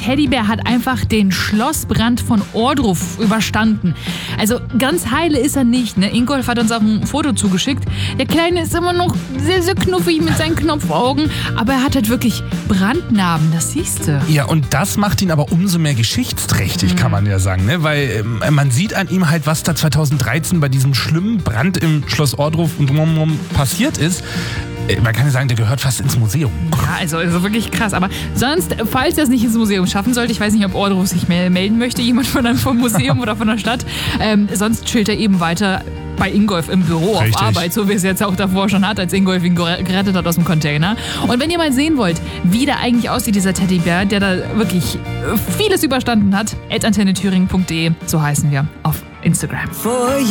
Teddybär hat einfach den Schlossbrand von Ohrdruf überstanden. Also ganz heile ist er nicht, ne? Ingolf hat uns auch ein Foto zugeschickt. Der Kleine ist immer noch sehr, sehr knuffig mit seinen Knopfaugen, aber er hat halt wirklich Brandnarben, das siehst du. Ja, und das macht ihn aber umso mehr geschichtsträchtig, kann man ja sagen, ne? Weil man sieht an ihm halt, was da 2013 bei diesem schlimmen Brand im Schloss Ohrdruf und drumherum passiert ist. Man kann ja sagen, der gehört fast ins Museum. Ja, also wirklich krass. Aber sonst, falls er es nicht ins Museum schaffen sollte, ich weiß nicht, ob Ohrdruf sich melden möchte, jemand vom Museum oder von der Stadt, sonst chillt er eben weiter bei Ingolf im Büro auf Arbeit, so wie es jetzt auch davor schon hat, als Ingolf ihn gerettet hat aus dem Container. Und wenn ihr mal sehen wollt, wie der eigentlich aussieht, dieser Teddybär, der da wirklich vieles überstanden hat, @antennethüringen.de, so heißen wir auf Instagram.